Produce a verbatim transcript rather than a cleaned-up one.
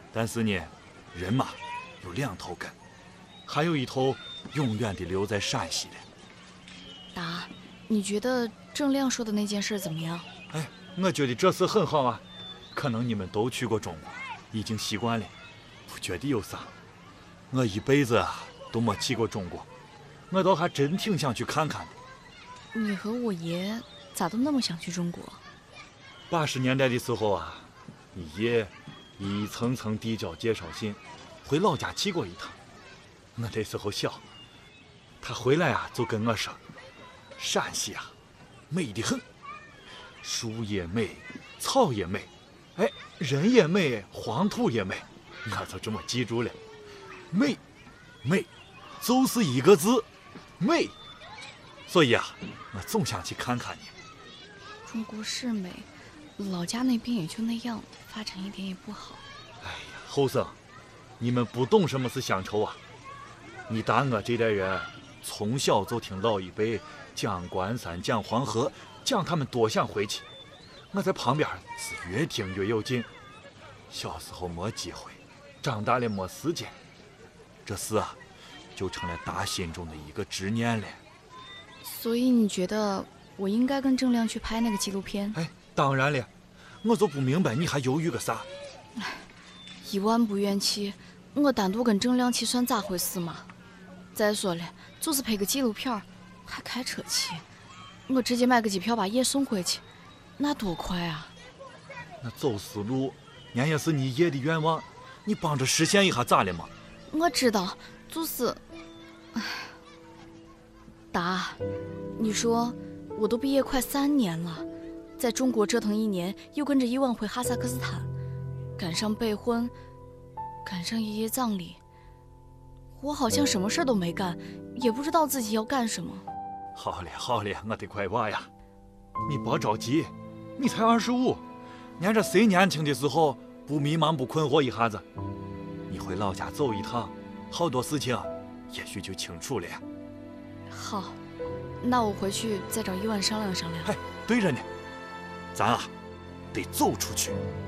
但是呢，人嘛有两头根，还有一头永远地留在陕西的。 达，你觉得郑亮说的那件事怎么样？ 哎，我觉得这事很好啊。可能你们都去过中国，已经习惯了，不觉得有啥。我一辈子啊都没去过中国，我倒还真挺想去看看的。 你和我爷咋都那么想去中国？ 八十年代的时候啊，你爷一层层递交介绍信，回老家去过一趟。我那时候小，他回来啊就跟我说，陕西啊美得很，树也美，草也美，哎，人也美，黄土也美，我就这么记住了。美，美，就是一个字，美。所以啊，我总想去看看你。 中国是美，老家那边也就那样，发展一点也不好。 哎呀，后生，你们不懂什么是乡愁啊！你打我这代人，从小就听老一辈讲关山、讲黄河，讲他们多想回去。我在旁边是越听越有劲。小时候没机会，长大了没时间，这事啊，就成了达心中的一个执念了。 所以你觉得我应该跟郑亮去拍那个纪录片？ 哎，当然了，我就不明白你还犹豫个啥？ 一万不愿去，我单独跟郑亮去算咋回事嘛？再说了，就是拍个纪录片，还开车去，我直接买个机票把爷送回去，那多快啊！ 那走私路，人也是你爷的愿望，你帮着实现一下咋了嘛？ 我知道，就是，唉，达，你说我都毕业快三年了，在中国折腾一年，又跟着伊万回哈萨克斯坦，赶上备婚，赶上爷爷葬礼，我好像什么事都没干，也不知道自己要干什么。 好了好了，我的乖娃呀，你别着急，你才二十五，人这谁年轻的时候不迷茫不困惑一下子？你回老家走一趟，好多事情也许就清楚了。 好，那我回去再找伊万商量商量。 哎，对着呢，咱啊得走出去。